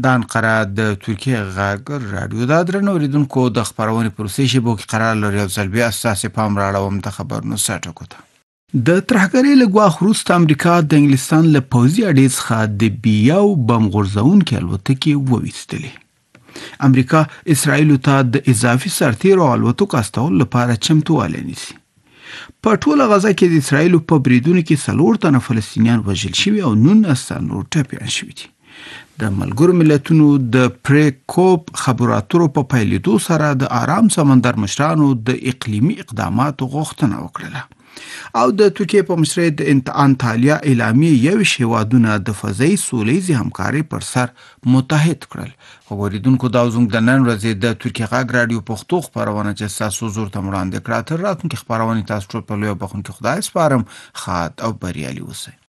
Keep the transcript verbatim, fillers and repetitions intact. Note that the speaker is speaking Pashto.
د انقره د ترکیه غږ رادیو د درنو اوریدونکو د خبرونې پروسې شبو کې قرار لري او ځل بیا اساسي پام راړوم د خبرونو ساټکو ته. د ترهګرۍ له ګواښ وروسته امریکا د انګلستان له پوځي اډې څخه د بیاو بم غورځونکې الوتکې وویستلې. امریکا اسرائیل ته د اضافي سرتیرو الوتکو استولو لپاره چمتووالی نیسي. په ټوله غزه کې د اسرائیل په بریدونو کې څلور تنه فلسطینیان وژل شوي او نولس نور ټپیان شوي دي. د ملګرو ملتونو د پریکوپ خبرو اترو په پیلېدو سره د آرام سمندر مشرانو د اقلیمي اقداماتو غوښتنه وکړله او د ترکیه په مشرۍ د انطالیا اعلامیې یو هیوادونه د فضایي سولیزې همکارۍ پر سر متحد کړل. اوریدونکو دا زموږ د نن ورځې د ترکیه غږ رادیو پښتو خبرونه چې تاسو زور ته وړاندې کړه. تر راتلونکي خبرونه تاسو ټول په لوی بخون کې خدای سپارم. ښاد او بریالي اوسئ.